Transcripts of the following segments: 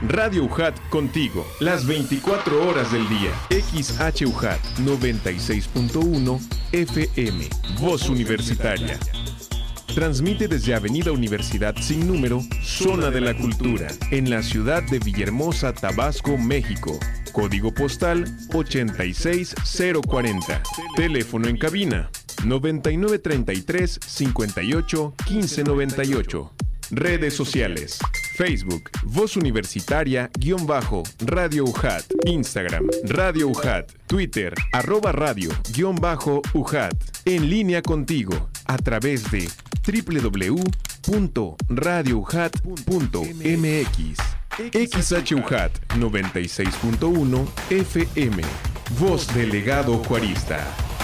Radio UJAT contigo, las 24 horas del día. XHUJAT 96.1 FM, Voz Universitaria. Transmite desde Avenida Universidad sin número, Zona de la Cultura, en la ciudad de Villahermosa, Tabasco, México. Código postal 86040. Teléfono en cabina 9933 58 1598. Redes sociales: Facebook, Voz Universitaria-Radio UJAT, Instagram, Radio UJAT, Twitter, @radio_UJAT. En línea contigo a través de www.radioujat.mx. XHUJAT 96.1 FM, Voz Delegado Juarista.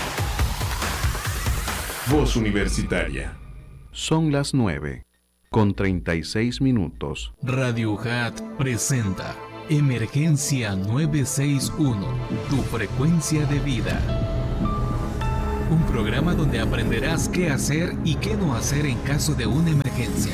Voz Universitaria. Son las 9:36. Radio UJAT presenta Emergencia 961, tu frecuencia de vida. Un programa donde aprenderás qué hacer y qué no hacer en caso de una emergencia.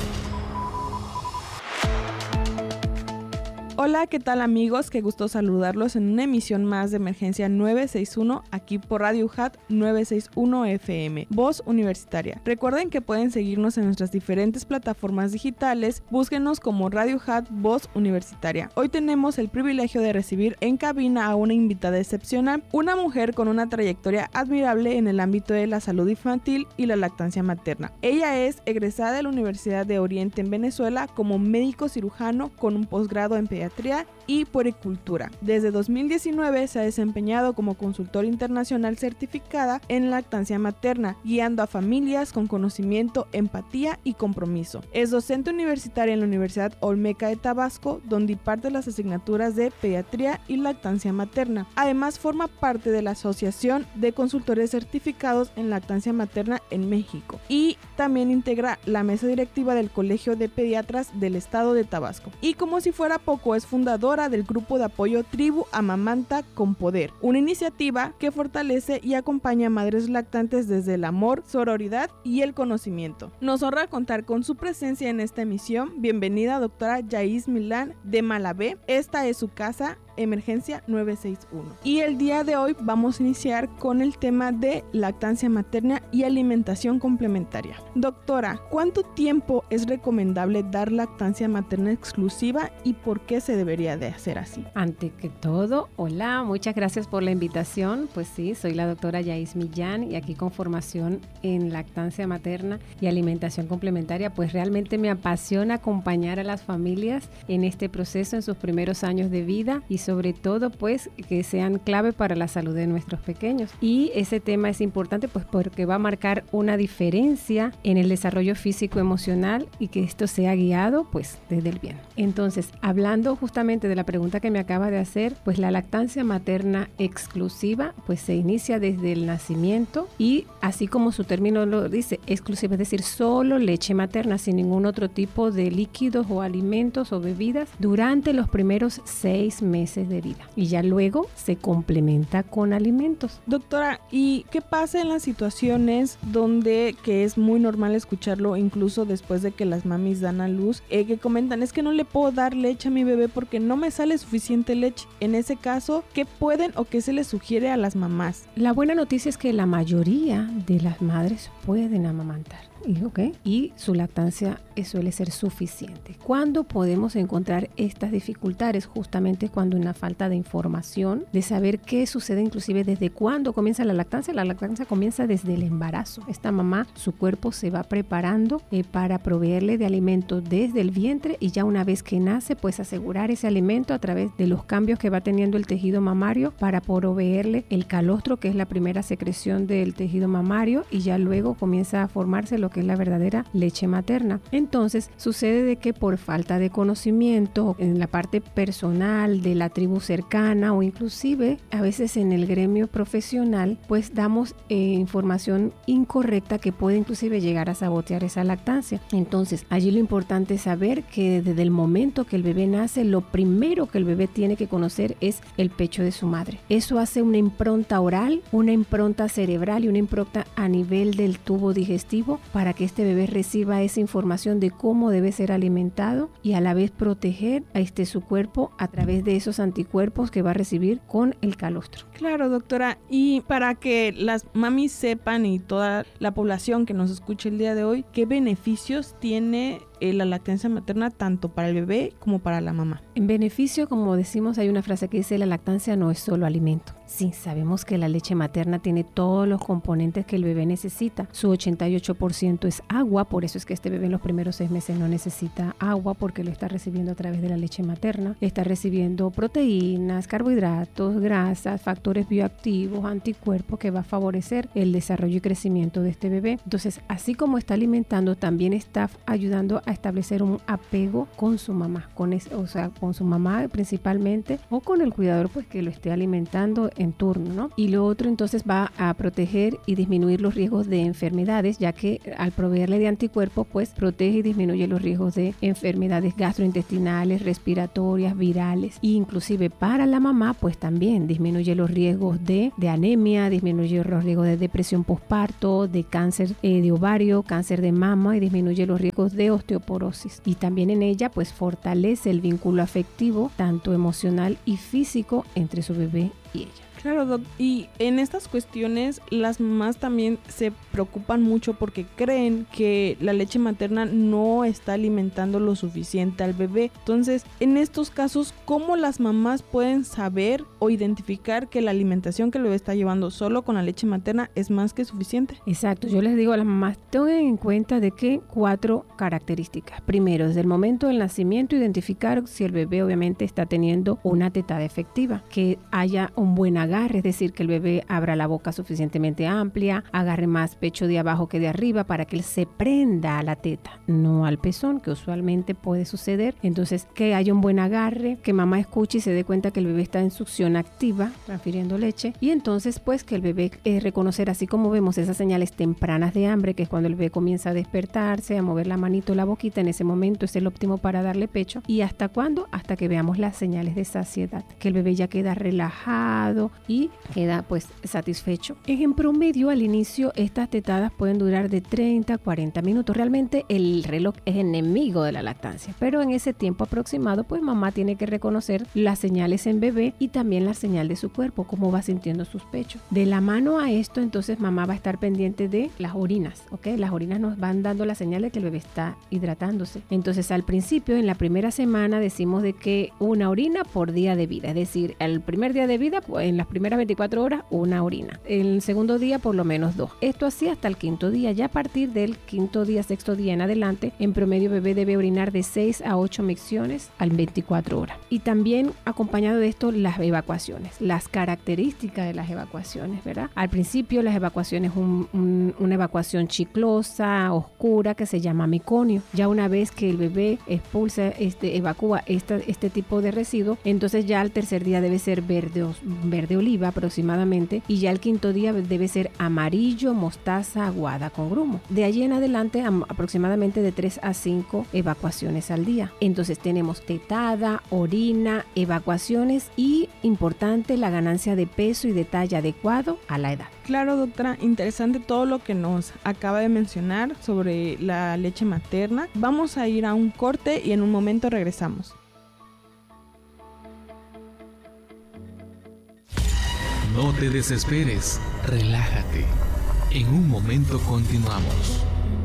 Hola, ¿qué tal amigos? Qué gusto saludarlos en una emisión más de Emergencia 961 aquí por Radio UJAT 961 FM, Voz Universitaria. Recuerden que pueden seguirnos en nuestras diferentes plataformas digitales, búsquenos como Radio UJAT Voz Universitaria. Hoy tenemos el privilegio de recibir en cabina a una invitada excepcional, una mujer con una trayectoria admirable en el ámbito de la salud infantil y la lactancia materna. Ella es egresada de la Universidad de Oriente en Venezuela como médico cirujano con un posgrado en pediatría y puericultura. Desde 2019 se ha desempeñado como consultora internacional certificada en lactancia materna, guiando a familias con conocimiento, empatía y compromiso. Es docente universitaria en la Universidad Olmeca de Tabasco, donde imparte las asignaturas de pediatría y lactancia materna. Además forma parte de la Asociación de Consultores Certificados en Lactancia Materna en México y también integra la mesa directiva del Colegio de Pediatras del Estado de Tabasco. Y como si fuera poco, es fundadora del grupo de apoyo Tribu Amamanta con Poder, una iniciativa que fortalece y acompaña a madres lactantes desde el amor, sororidad y el conocimiento. Nos honra contar con su presencia en esta emisión. Bienvenida, doctora Yais Milán de Malabé. Esta es su casa, Emergencia 961. Y el día de hoy vamos a iniciar con el tema de lactancia materna y alimentación complementaria. Doctora, ¿cuánto tiempo es recomendable dar lactancia materna exclusiva y por qué se debería de hacer así? Ante que todo, hola, muchas gracias por la invitación. Pues sí, soy la doctora Yais Millán y aquí con formación en lactancia materna y alimentación complementaria. Pues realmente me apasiona acompañar a las familias en este proceso en sus primeros años de vida y sobre todo pues que sean clave para la salud de nuestros pequeños. Y ese tema es importante pues porque va a marcar una diferencia en el desarrollo físico emocional y que esto sea guiado pues desde el bien. Entonces, hablando justamente de la pregunta que me acaba de hacer, pues la lactancia materna exclusiva pues se inicia desde el nacimiento y así como su término lo dice, exclusiva, es decir, solo leche materna sin ningún otro tipo de líquidos o alimentos o bebidas durante los primeros 6 meses de vida y ya luego se complementa con alimentos. Doctora, ¿y qué pasa en las situaciones donde, que es muy normal escucharlo incluso después de que las mamis dan a luz, que comentan, es que no le puedo dar leche a mi bebé porque no me sale suficiente leche? En ese caso, ¿qué pueden o qué se les sugiere a las mamás? La buena noticia es que la mayoría de las madres pueden amamantar. Y su lactancia suele ser suficiente. ¿Cuándo podemos encontrar estas dificultades? Justamente cuando una falta de información, de saber qué sucede, inclusive desde cuándo comienza la lactancia. La lactancia comienza desde el embarazo. Esta mamá, su cuerpo se va preparando para proveerle de alimento desde el vientre y ya una vez que nace, pues asegurar ese alimento a través de los cambios que va teniendo el tejido mamario para proveerle el calostro, que es la primera secreción del tejido mamario, y ya luego comienza a formarse lo que es la verdadera leche materna. Entonces sucede de que por falta de conocimiento en la parte personal de la tribu cercana o inclusive a veces en el gremio profesional, pues damos información incorrecta que puede inclusive llegar a sabotear esa lactancia. Entonces allí lo importante es saber que desde el momento que el bebé nace, lo primero que el bebé tiene que conocer es el pecho de su madre. Eso hace una impronta oral, una impronta cerebral y una impronta a nivel del tubo digestivo para para que este bebé reciba esa información de cómo debe ser alimentado y a la vez proteger a su cuerpo a través de esos anticuerpos que va a recibir con el calostro. Claro, doctora. Y para que las mamis sepan y toda la población que nos escuche el día de hoy, ¿qué beneficios tiene la lactancia materna tanto para el bebé como para la mamá? En beneficio, como decimos, hay una frase que dice: la lactancia no es solo alimento. Sí, sabemos que la leche materna tiene todos los componentes que el bebé necesita. Su 88% es agua, por eso es que este bebé en los primeros 6 meses no necesita agua, porque lo está recibiendo a través de la leche materna. Está recibiendo proteínas, carbohidratos, grasas, factores bioactivos, anticuerpos que va a favorecer el desarrollo y crecimiento de este bebé. Entonces, así como está alimentando, también está ayudando a establecer un apego con su mamá, con su mamá principalmente, o con el cuidador pues que lo esté alimentando en turno, ¿no? Y lo otro entonces va a proteger y disminuir los riesgos de enfermedades, ya que al proveerle de anticuerpos pues protege y disminuye los riesgos de enfermedades gastrointestinales, respiratorias, virales, e inclusive para la mamá pues también disminuye los riesgos de anemia, disminuye los riesgos de depresión postparto, de cáncer de ovario, cáncer de mama, y disminuye los riesgos de osteoporosis. Y también en ella pues fortalece el vínculo afectivo, tanto emocional y físico, entre su bebé y ella. Claro, Doc. Y en estas cuestiones las mamás también se preocupan mucho porque creen que la leche materna no está alimentando lo suficiente al bebé. Entonces, en estos casos, ¿cómo las mamás pueden saber o identificar que la alimentación que el bebé está llevando solo con la leche materna es más que suficiente? Exacto, yo les digo a las mamás, tengan en cuenta de que 4 características. Primero, desde el momento del nacimiento, identificar si el bebé obviamente está teniendo una tetada efectiva, que haya un buen agarre, es decir, que el bebé abra la boca suficientemente amplia, agarre más pecho de abajo que de arriba para que él se prenda a la teta, no al pezón, que usualmente puede suceder. Entonces, que haya un buen agarre, que mamá escuche y se dé cuenta que el bebé está en succión activa, transfiriendo leche, y entonces pues que el bebé reconocer, así como vemos esas señales tempranas de hambre, que es cuando el bebé comienza a despertarse, a mover la manito, la boquita, en ese momento es el óptimo para darle pecho. ¿Y hasta cuándo? Hasta que veamos las señales de saciedad, que el bebé ya queda relajado y queda pues satisfecho. En promedio al inicio estas tetadas pueden durar de 30 a 40 minutos. Realmente el reloj es enemigo de la lactancia, pero en ese tiempo aproximado pues mamá tiene que reconocer las señales en bebé y también la señal de su cuerpo, cómo va sintiendo sus pechos. De la mano a esto entonces mamá va a estar pendiente de las orinas, ¿ok? Las orinas nos van dando la señal de que el bebé está hidratándose. Entonces al principio, en la primera semana, decimos de que una orina por día de vida, es decir, el primer día de vida, pues, en las primeras 24 horas, una orina. El segundo día, por lo menos 2. Esto así hasta el quinto día. Ya a partir del quinto día, sexto día en adelante, en promedio bebé debe orinar de 6 a 8 micciones al 24 horas. Y también acompañado de esto, las evacuaciones, las características de las evacuaciones, ¿verdad? Al principio las evacuaciones, una evacuación chiclosa, oscura, que se llama meconio. Ya una vez que el bebé expulsa, evacúa este tipo de residuo, entonces ya al tercer día debe ser verde oliva aproximadamente, y ya el quinto día debe ser amarillo mostaza aguada con grumo. De allí en adelante aproximadamente de 3 a 5 evacuaciones al día. Entonces tenemos tetada, orina, evacuaciones y, importante, la ganancia de peso y de talla adecuado a la edad. Claro, doctora, interesante todo lo que nos acaba de mencionar sobre la leche materna. Vamos a ir a un corte y en un momento regresamos. No te desesperes, relájate. En un momento continuamos.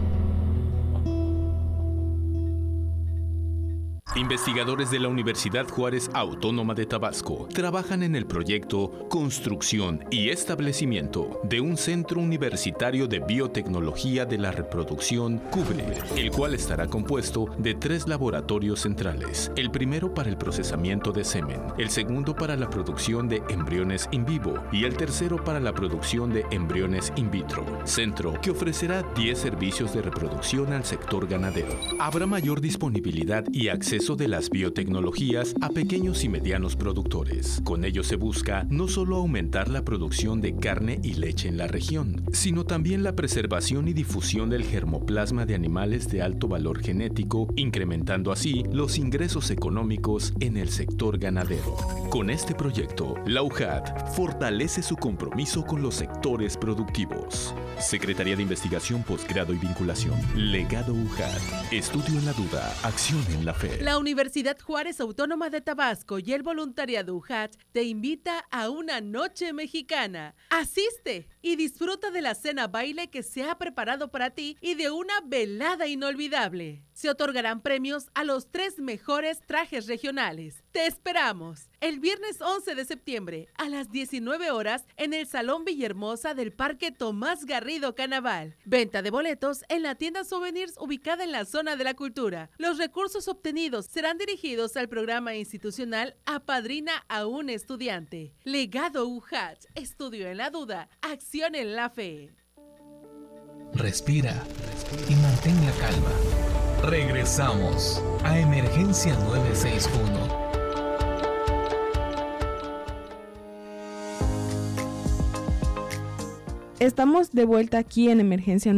Investigadores de la Universidad Juárez Autónoma de Tabasco trabajan en el proyecto Construcción y Establecimiento de un Centro Universitario de Biotecnología de la Reproducción CUBRE, el cual estará compuesto de 3 laboratorios centrales. El primero para el procesamiento de semen, el segundo para la producción de embriones in vivo y el tercero para la producción de embriones in vitro. Centro que ofrecerá 10 servicios de reproducción al sector ganadero. Habrá mayor disponibilidad y acceso acceso de las biotecnologías a pequeños y medianos productores. Con ello se busca no solo aumentar la producción de carne y leche en la región, sino también la preservación y difusión del germoplasma de animales de alto valor genético, incrementando así los ingresos económicos en el sector ganadero. Con este proyecto, la UJAT fortalece su compromiso con los sectores productivos. Secretaría de Investigación, Posgrado y Vinculación. Legado UJAT. Estudio en la duda, acción en la fe. La Universidad Juárez Autónoma de Tabasco y el voluntariado UJAT te invita a una noche mexicana. Asiste y disfruta de la cena baile que se ha preparado para ti y de una velada inolvidable. Se otorgarán premios a los 3 mejores trajes regionales. ¡Te esperamos! El viernes 11 de septiembre a las 19 horas en el Salón Villahermosa del Parque Tomás Garrido Canaval. Venta de boletos en la tienda Souvenirs ubicada en la zona de la cultura. Los recursos obtenidos serán dirigidos al programa institucional Apadrina a un estudiante. Legado UJAT. Estudio en la duda. Acción en la fe. Respira y mantén la calma. Regresamos a Emergencia 961. Estamos de vuelta aquí en Emergencia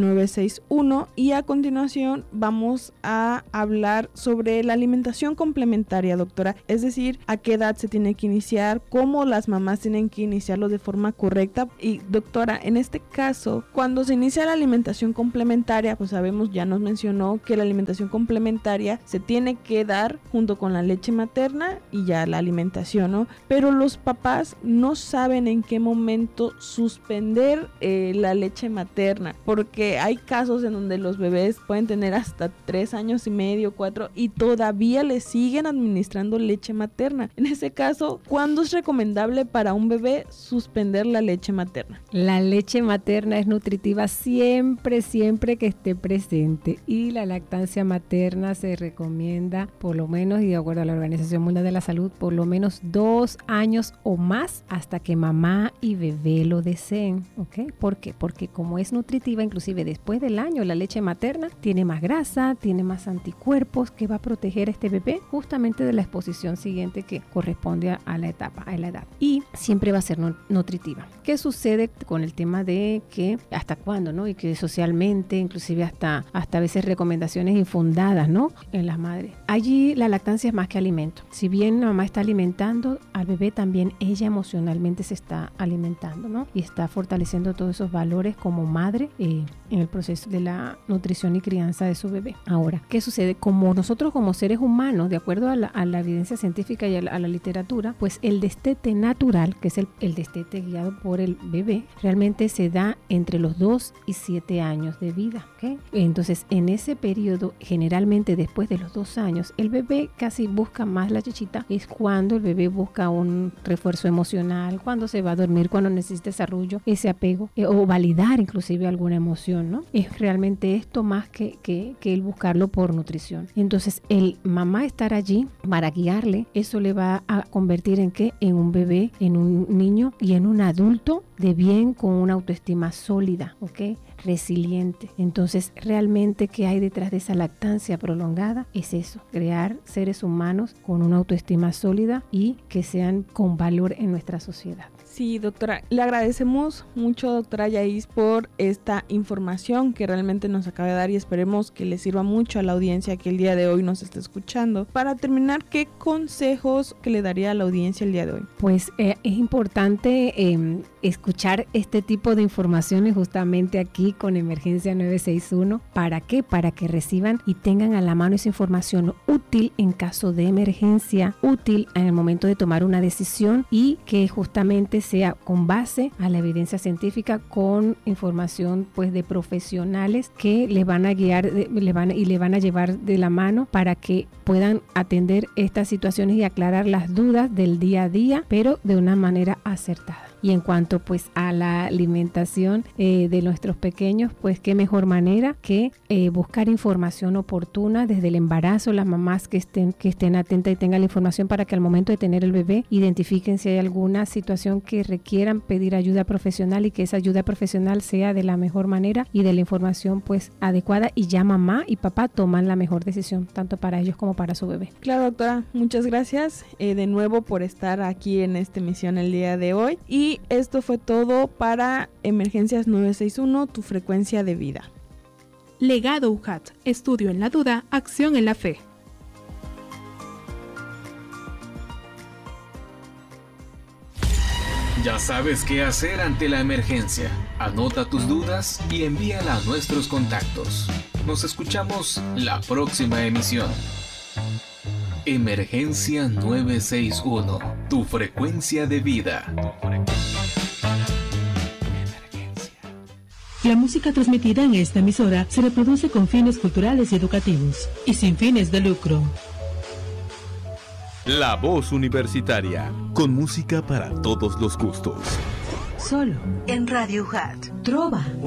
961 y a continuación vamos a hablar sobre la alimentación complementaria, doctora. Es decir, a qué edad se tiene que iniciar, cómo las mamás tienen que iniciarlo de forma correcta. Y doctora, en este caso, cuando se inicia la alimentación complementaria, pues sabemos, ya nos mencionó que la alimentación complementaria se tiene que dar junto con la leche materna y ya la alimentación, ¿no? Pero los papás no saben en qué momento suspender la leche materna, porque hay casos en donde los bebés pueden tener hasta 3 años y medio, 4 y todavía le siguen administrando leche materna. En ese caso, ¿cuándo es recomendable para un bebé suspender la leche materna? La leche materna es nutritiva siempre que esté presente, y la lactancia materna se recomienda por lo menos, y de acuerdo a la Organización Mundial de la Salud, por lo menos 2 años o más hasta que mamá y bebé lo deseen, ¿ok? ¿Por qué? Porque como es nutritiva, inclusive después del año, la leche materna tiene más grasa, tiene más anticuerpos que va a proteger a este bebé justamente de la exposición siguiente que corresponde a la etapa, a la edad. Y siempre va a ser nutritiva. ¿Qué sucede con el tema de que hasta cuándo, ¿no? Y que socialmente, inclusive hasta a veces recomendaciones infundadas, ¿no? En las madres. Allí la lactancia es más que alimento. Si bien la mamá está alimentando al bebé, también ella emocionalmente se está alimentando, ¿no? Y está fortaleciendo todos esos valores como madre en el proceso de la nutrición y crianza de su bebé. Ahora, ¿qué sucede? Como nosotros como seres humanos, de acuerdo a la evidencia científica y a la literatura, pues el destete natural, que es el destete guiado por el bebé, realmente se da entre los 2 y 7 años de vida, ¿ok? Entonces, en ese periodo, generalmente después de los 2 años, el bebé casi busca más la chichita. Es cuando el bebé busca un refuerzo emocional, cuando se va a dormir, cuando necesita ese arrullo, ese apego, o validar inclusive alguna emoción, ¿no? Es realmente esto más que el buscarlo por nutrición. Entonces, el mamá estar allí para guiarle, eso le va a convertir en ¿qué? En un bebé, en un niño y en un adulto de bien, con una autoestima sólida, ¿ok? Resiliente. Entonces, realmente, ¿qué hay detrás de esa lactancia prolongada? Es eso, crear seres humanos con una autoestima sólida y que sean con valor en nuestra sociedad. Sí, doctora, le agradecemos mucho, doctora Yaís, por esta información que realmente nos acaba de dar y esperemos que le sirva mucho a la audiencia que el día de hoy nos está escuchando. Para terminar, ¿qué consejos que le daría a la audiencia el día de hoy? Pues es importante escuchar este tipo de informaciones justamente aquí con Emergencia 961. ¿Para qué? Para que reciban y tengan a la mano esa información útil en caso de emergencia, útil en el momento de tomar una decisión, y que justamente sea con base a la evidencia científica, con información pues de profesionales que les van a guiar le van a llevar de la mano para que puedan atender estas situaciones y aclarar las dudas del día a día, pero de una manera acertada. Y en cuanto pues a la alimentación de nuestros pequeños, pues qué mejor manera que buscar información oportuna desde el embarazo, las mamás que estén atentas y tengan la información para que al momento de tener el bebé identifiquen si hay alguna situación que requieran pedir ayuda profesional y que esa ayuda profesional sea de la mejor manera y de la información pues adecuada, y ya mamá y papá toman la mejor decisión tanto para ellos como para su bebé. Claro, doctora, muchas gracias de nuevo por estar aquí en esta emisión el día de hoy, y esto fue todo para Emergencias 961, tu frecuencia de vida. Legado UJAT, estudio en la duda, acción en la fe. Ya sabes qué hacer ante la emergencia. Anota tus dudas y envíala a nuestros contactos. Nos escuchamos la próxima emisión. Emergencia 961, tu frecuencia de vida. La música transmitida en esta emisora se reproduce con fines culturales y educativos y sin fines de lucro. La Voz Universitaria, con música para todos los gustos. Solo en Radio UJAT. Trova.